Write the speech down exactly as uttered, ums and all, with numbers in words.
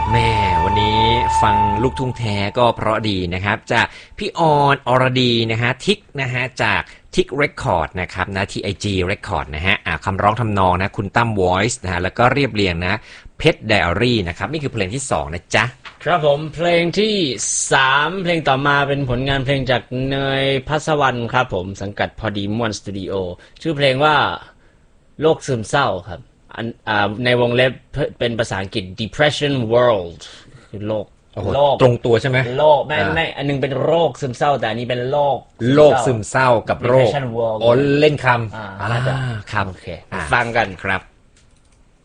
แม่วันนี้ฟังลูกทุ่งแท้ก็เพราะดีนะครับจากพี่ออนอรดีนะฮะทิกนะฮะจากทิกเรคคอร์ดนะครับนะ ที ไอ จี Record นะฮะอ่าคำร้องทำนองนะคุณตั้ม Voice นะฮะแล้วก็เรียบเรียงนะเพชรไดอารี่นะครับนี่คือเพลงที่สองนะจ๊ะครับผมเพลงที่สามเพลงต่อมาเป็นผลงานเพลงจากเนยพัสวรรณครับผมสังกัดพอดีม่วนสตูดิโอชื่อเพลงว่าโรคซึมเศร้าครับอันอ่าในวงเล็บเป็นภาษาอังกฤษ depression world คือโรคโรคตรงตัวใช่ไหมโรคไม่ไม่อันนึงเป็นโรคซึมเศร้าแต่อันนี้เป็นโรคโรคซึมเศร้ากับโรค depression world อ๋อเล่นคำอ่าครับโอเคฟังกันครับ